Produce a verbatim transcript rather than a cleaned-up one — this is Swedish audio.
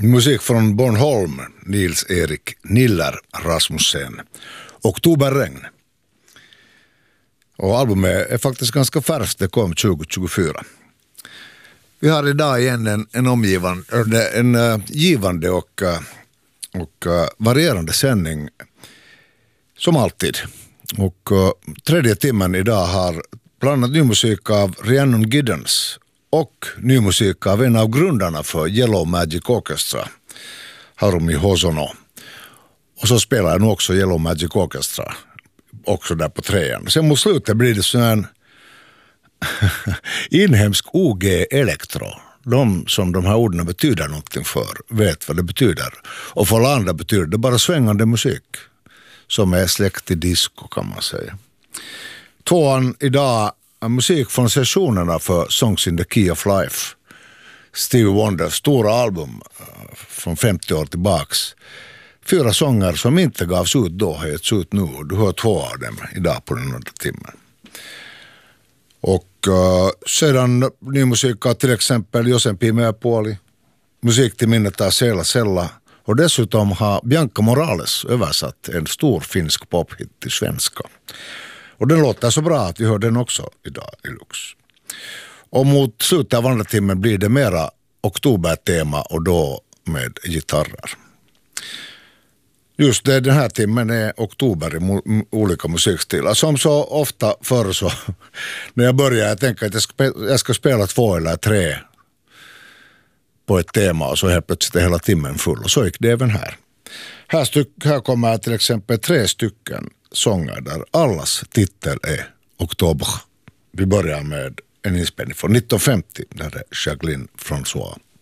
Musik från Bornholm, Nils-Erik Niller Rasmussen. Oktoberregn. Och albumet är faktiskt ganska färskt, det kom tjugo tjugofyra. Vi har idag igen en, en omgivande, en uh, givande och, uh, och uh, varierande sändning som alltid. Och uh, tredje timmen idag har bland annat ny musik av Rhiannon Giddens och ny musik av en av grundarna för Yellow Magic Orchestra, Harumi Hosono. Och så spelar jag nu också Yellow Magic Orchestra, också där på trean. Sen mot slutet blir det sån här inhemsk O G Elektro. De som de här orden betyder någonting för vet vad det betyder. Och för alla andra betyder det bara svängande musik som är släkt i disco, kan man säga. Tvåan idag är musik från sessionerna för Songs in the Key of Life. Stevie Wonders stora album från femtio år tillbaks. Fyra sånger som inte gavs ut då har getts ut nu. Du hör två av dem idag på den andra timmen. Och uh, sedan ny musik av till exempel Josen Pimeäpuoli, musik till minnet av Sela Sella, och dessutom har Bianca Morales översatt en stor finsk pophit till svenska. Och den låter så bra att vi hör den också idag i Lux. Och mot slutet av andra timmen blir det mera oktobertema och då med gitarrer. Just det, den här timmen är oktober i mo- olika musikstilar. Som så ofta förr så när jag börjar jag tänker att jag ska, jag ska spela två eller tre på ett tema och så helt plötsligt är hela timmen full. Och så gick det även här. Här, styck, här kommer till exempel tre stycken sånger där allas titel är Oktober. Vi börjar med en inspelning från nittonhundrafemtio där det är Jacqueline François.